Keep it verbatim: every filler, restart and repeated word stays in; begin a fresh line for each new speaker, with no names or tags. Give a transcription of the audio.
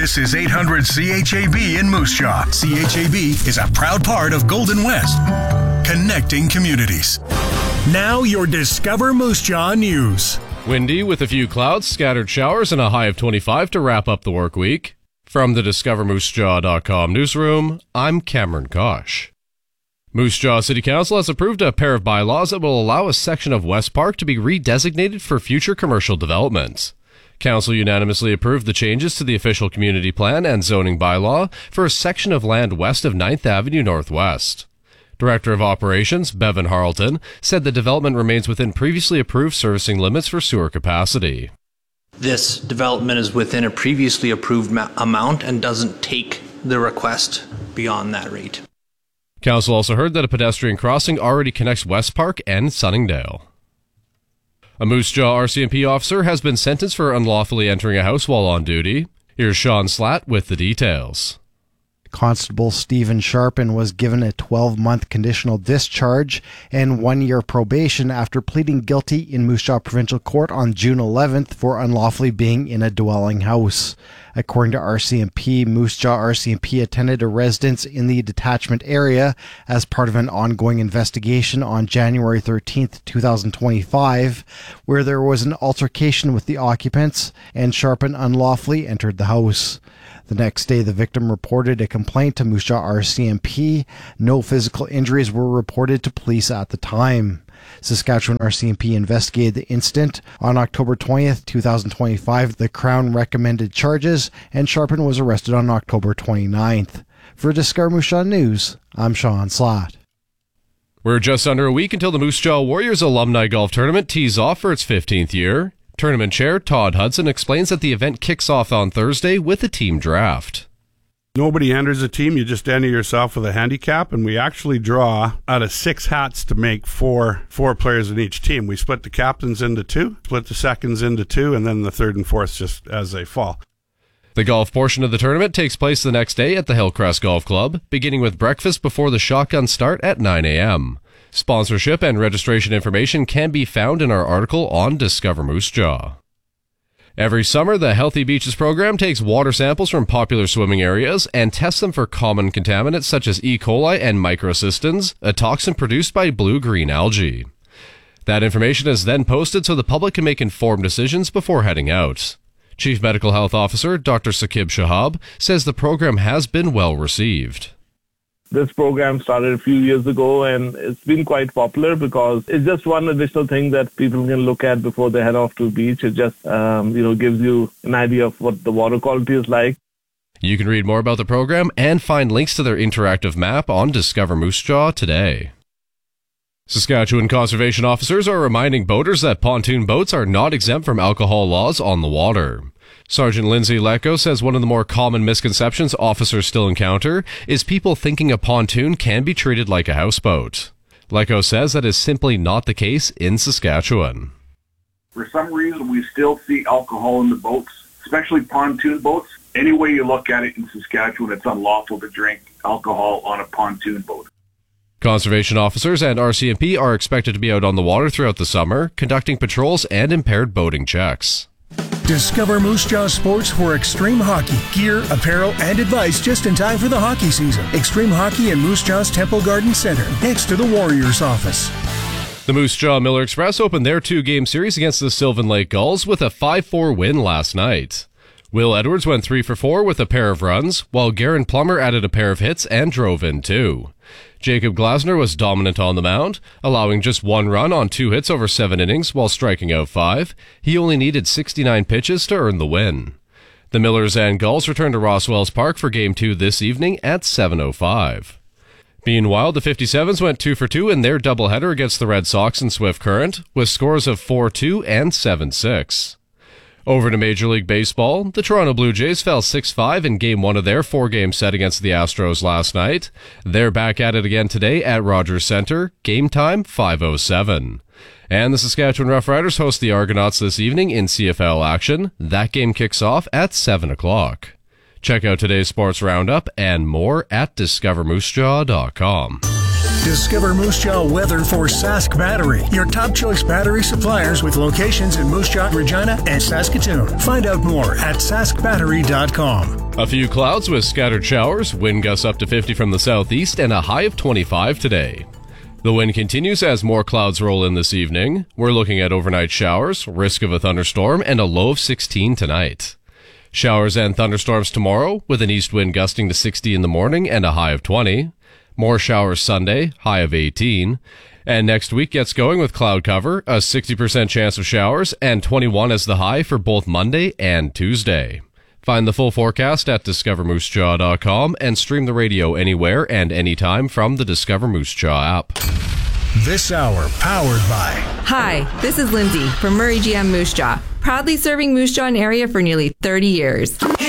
This is eight hundred C H A B in Moose Jaw. C H A B is a proud part of Golden West, connecting communities. Now your Discover Moose Jaw news.
Windy with a few clouds, scattered showers, and a high of twenty-five to wrap up the work week. From the discover moose jaw dot com newsroom, I'm Cameron Kosh. Moose Jaw City Council has approved a pair of bylaws that will allow a section of West Park to be redesignated for future commercial development. Council unanimously approved the changes to the official community plan and zoning bylaw for a section of land west of ninth Avenue Northwest. Director of Operations, Bevan Harleton, said the development remains within previously approved servicing limits for sewer capacity.
This development is within a previously approved ma- amount and doesn't take the request beyond that rate.
Council also heard that a pedestrian crossing already connects West Park and Sunningdale. A Moose Jaw R C M P officer has been sentenced for unlawfully entering a house while on duty. Here's Sean Slatt with the details.
Constable Stephen Sharpen was given a twelve-month conditional discharge and one-year probation after pleading guilty in Moose Jaw Provincial Court on June eleventh for unlawfully being in a dwelling house. According to R C M P, Moose Jaw R C M P attended a residence in the detachment area as part of an ongoing investigation on January thirteenth, twenty twenty-five, where there was an altercation with the occupants and Sharpen unlawfully entered the house. The next day, the victim reported a complaint to Moose Jaw R C M P. No physical injuries were reported to police at the time. Saskatchewan R C M P investigated the incident. On October twentieth, twenty twenty-five, the Crown recommended charges, and Sharpen was arrested on October twenty-ninth. For Discover Moose Jaw News, I'm Sean Slatt.
We're just under a week until the Moose Jaw Warriors Alumni Golf Tournament tees off for its fifteenth year. Tournament chair Todd Hudson explains that the event kicks off on Thursday with a team draft.
Nobody enters a team, you just enter yourself with a handicap, and we actually draw out of six hats to make four four players in each team. We split the captains into two, split the seconds into two, and then the third and fourth just as they fall.
The golf portion of the tournament takes place the next day at the Hillcrest Golf Club, beginning with breakfast before the shotgun start at nine a.m. Sponsorship and registration information can be found in our article on Discover Moose Jaw. Every summer, the Healthy Beaches program takes water samples from popular swimming areas and tests them for common contaminants such as E. coli and microcystins, a toxin produced by blue-green algae. That information is then posted so the public can make informed decisions before heading out. Chief Medical Health Officer Doctor Saqib Shahab says the program has been well received.
This program started a few years ago and it's been quite popular because it's just one additional thing that people can look at before they head off to the beach. It just, um, you know, gives you an idea of what the water quality is like.
You can read more about the program and find links to their interactive map on Discover Moose Jaw today. Saskatchewan conservation officers are reminding boaters that pontoon boats are not exempt from alcohol laws on the water. Sergeant Lindsay Lecko says one of the more common misconceptions officers still encounter is people thinking a pontoon can be treated like a houseboat. Lecko says that is simply not the case in Saskatchewan.
For some reason, we still see alcohol in the boats, especially pontoon boats. Any way you look at it in Saskatchewan, it's unlawful to drink alcohol on a pontoon boat.
Conservation officers and R C M P are expected to be out on the water throughout the summer, conducting patrols and impaired boating checks.
Discover Moose Jaw Sports for Extreme Hockey. Gear, apparel, and advice just in time for the hockey season. Extreme Hockey in Moose Jaw's Temple Garden Center, next to the Warriors office.
The Moose Jaw Miller Express opened their two-game series against the Sylvan Lake Gulls with a five four win last night. Will Edwards went three for four with a pair of runs, while Garen Plummer added a pair of hits and drove in two. Jacob Glasner was dominant on the mound, allowing just one run on two hits over seven innings while striking out five. He only needed sixty-nine pitches to earn the win. The Millers and Gulls return to Roswells Park for Game two this evening at seven oh five. Meanwhile, the fifty-sevens went two for two in their doubleheader against the Red Sox and Swift Current, with scores of four two and seven six. Over to Major League Baseball, the Toronto Blue Jays fell six five in Game one of their four-game set against the Astros last night. They're back at it again today at Rogers Centre. Game time, five oh seven. And the Saskatchewan Roughriders host the Argonauts this evening in C F L action. That game kicks off at seven o'clock. Check out today's sports roundup and more at discover moose jaw dot com.
Discover Moose Jaw weather for Sask Battery, your top choice battery suppliers with locations in Moose Jaw, Regina, and Saskatoon. Find out more at sask battery dot com.
A few clouds with scattered showers, wind gusts up to fifty from the southeast, and a high of twenty-five today. The wind continues as more clouds roll in this evening. We're looking at overnight showers, risk of a thunderstorm, and a low of sixteen tonight. Showers and thunderstorms tomorrow, with an east wind gusting to sixty in the morning and a high of twenty. More showers Sunday, high of eighteen. And next week gets going with cloud cover, a sixty percent chance of showers, and twenty-one as the high for both Monday and Tuesday. Find the full forecast at discover moose jaw dot com and stream the radio anywhere and anytime from the Discover Moose Jaw app.
This hour powered by...
Hi, this is Lindsay from Murray G M Moose Jaw, proudly serving Moose Jaw area for nearly thirty years.